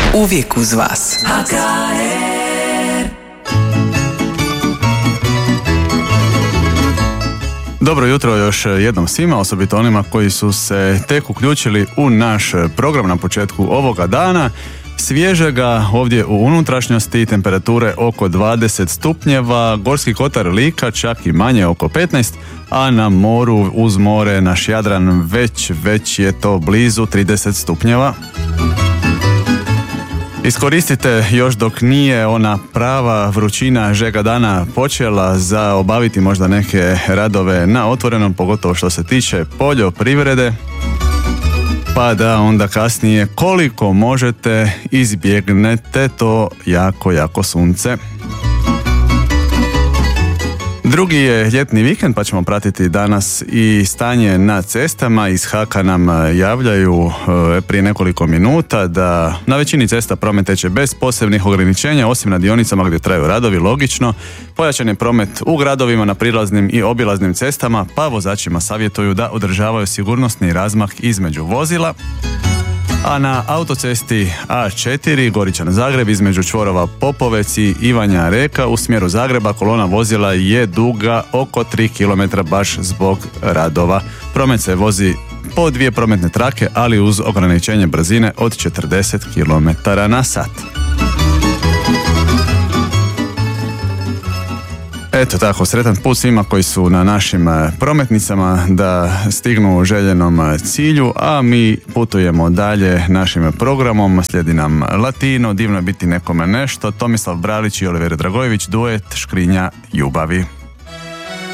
Uvijek uz vas. Dobro jutro još jednom svima, osobito onima koji su se tek uključili u naš program na početku ovoga dana. Svježega ovdje u unutrašnjosti, temperature oko 20 stupnjeva, Gorski kotar, Lika čak i manje, oko 15, a na moru, uz more, naš Jadran već je to blizu 30 stupnjeva. Iskoristite još dok nije ona prava vrućina žega dana počela za obaviti možda neke radove na otvorenom, pogotovo što se tiče poljoprivrede, pa da onda kasnije koliko možete izbjegnete to jako sunce. Drugi je ljetni vikend, pa ćemo pratiti danas i stanje na cestama. Iz HAK-a nam javljaju prije nekoliko minuta da na većini cesta promet teče bez posebnih ograničenja, osim na dionicama gdje traju radovi, logično. Pojačan je promet u gradovima na prilaznim i obilaznim cestama, pa vozačima savjetuju da održavaju sigurnosni razmak između vozila. A na autocesti A4 Goričan-Zagreb između čvorova Popovec i Ivanja Reka u smjeru Zagreba kolona vozila je duga oko 3 km baš zbog radova. Promet se vozi po 2 prometne trake, ali uz ograničenje brzine od 40 km/h. Eto tako, sretan put svima koji su na našim prometnicama da stignu željenom cilju, a mi putujemo dalje našim programom. Slijedi nam Latino, divno je biti nekome nešto, Tomislav Bralić i Oliver Dragojević, duet Škrinja ljubavi.